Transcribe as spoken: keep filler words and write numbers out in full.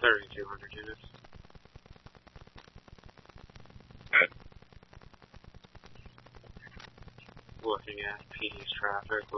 thirty-two hundred units. Looking at P D's traffic.